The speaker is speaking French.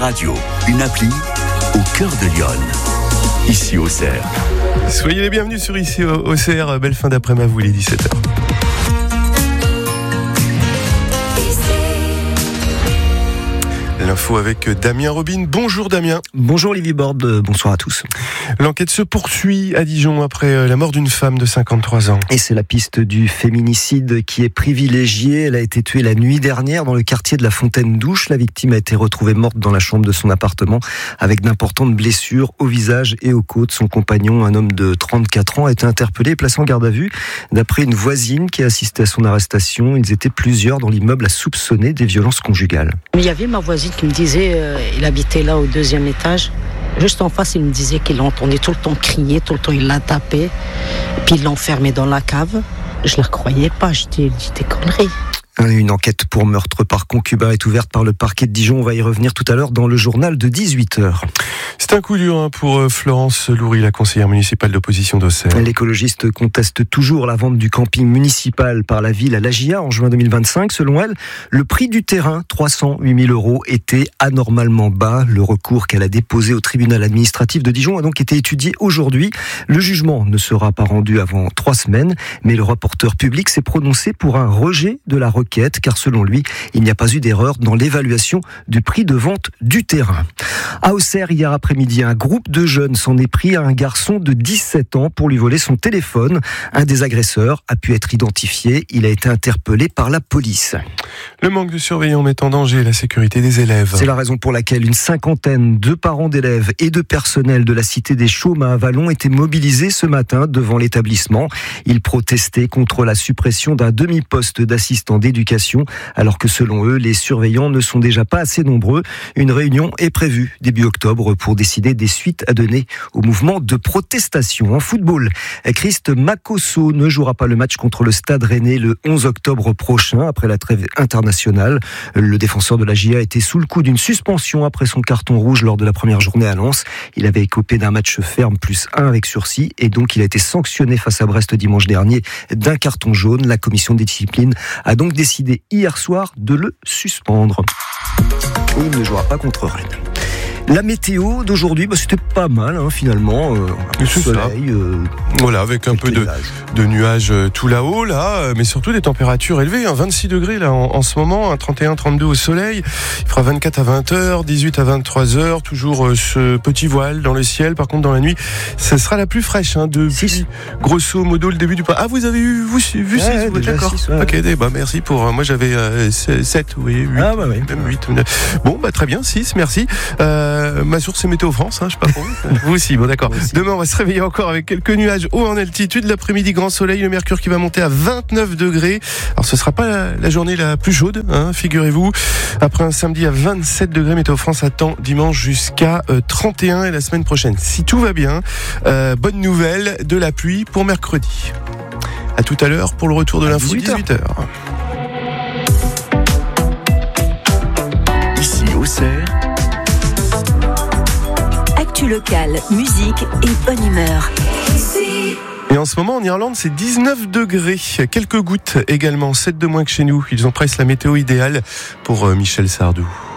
Radio, une appli au cœur de Lyon. Ici au CER. Soyez les bienvenus sur ici au CER. Belle fin d'après-midi à vous, les 17h. L'info avec Damien Robin. Bonjour Damien. Bonjour Olivier Borde, bonsoir à tous. L'enquête se poursuit à Dijon après la mort d'une femme de 53 ans. Et c'est la piste du féminicide qui est privilégiée. Elle a été tuée la nuit dernière dans le quartier de la Fontaine-Douche. La victime a été retrouvée morte dans la chambre de son appartement avec d'importantes blessures au visage et aux côtes. Son compagnon, un homme de 34 ans, a été interpellé et placé en garde à vue. D'après une voisine qui a assisté à son arrestation, ils étaient plusieurs dans l'immeuble à soupçonner des violences conjugales. Il y avait ma voisine qui me disait, il habitait là au 2e étage. Juste en face, il me disait qu'il l'entendait tout le temps crier, tout le temps il l'a tapé. Puis il l'enfermait dans la cave. Je ne la croyais pas, je dis des conneries. Une enquête pour meurtre par concubin est ouverte par le parquet de Dijon. On va y revenir tout à l'heure dans le journal de 18h. C'est un coup dur pour Florence Loury, la conseillère municipale d'opposition d'Auxerre. L'écologiste conteste toujours la vente du camping municipal par la ville à l'Agia en juin 2025. Selon elle, le prix du terrain, 308 000 €, était anormalement bas. Le recours qu'elle a déposé au tribunal administratif de Dijon a donc été étudié aujourd'hui. Le jugement ne sera pas rendu avant 3 semaines, mais le rapporteur public s'est prononcé pour un rejet de la requête, car selon lui, il n'y a pas eu d'erreur dans l'évaluation du prix de vente du terrain. À Auxerre, hier après-midi, un groupe de jeunes s'en est pris à un garçon de 17 ans pour lui voler son téléphone. Un des agresseurs a pu être identifié. Il a été interpellé par la police. Le manque de surveillants met en danger la sécurité des élèves. C'est la raison pour laquelle une cinquantaine de parents d'élèves et de personnel de la cité des Chaumes à Avallon étaient mobilisés ce matin devant l'établissement. Ils protestaient contre la suppression d'un demi-poste d'assistant d'éducation, alors que selon eux, les surveillants ne sont déjà pas assez nombreux. Une réunion est prévue début octobre pour décider des suites à donner au mouvement de protestation. En football, Christ Makosso ne jouera pas le match contre le Stade Rennais le 11 octobre prochain, après la trêve internationale. Le défenseur de la GIA était sous le coup d'une suspension après son carton rouge lors de la première journée à Lens. Il avait écopé d'un match ferme +1 avec sursis et donc il a été sanctionné face à Brest dimanche dernier d'un carton jaune. La commission des disciplines a donc décidé hier soir de le suspendre. Et il ne jouera pas contre Rennes. La météo d'aujourd'hui, c'était pas mal finalement. C'est soleil, voilà, avec un peu de nuages tout là-haut, mais surtout des températures élevées. 26 degrés là en ce moment, 31-32 au soleil. Il fera 24 à 20h, 18 à 23h. Toujours ce petit voile dans le ciel. Par contre, dans la nuit, ce sera la plus fraîche depuis grosso modo le début du pas. Ah, vous avez vu 6, d'accord. 6, ouais. Ok, merci pour. Moi, j'avais 7, oui, 8, même 8. Bon, très bien, 6, merci. Ma source c'est Météo France, je sais pas pour vous. Vous aussi, bon d'accord. Demain on va se réveiller encore avec quelques nuages hauts en altitude. L'après-midi grand soleil, le mercure qui va monter à 29 degrés. Alors ce sera pas la journée la plus chaude, figurez-vous. Après un samedi à 27 degrés, Météo France attend dimanche jusqu'à 31 et la semaine prochaine. Si tout va bien, bonne nouvelle, de la pluie pour mercredi. À tout à l'heure pour le retour de l'info 18h. Ici au CER. Actu locale, musique et bonne humeur. Et en ce moment, en Irlande, c'est 19 degrés. Quelques gouttes également, 7 de moins que chez nous. Ils ont presque la météo idéale pour Michel Sardou.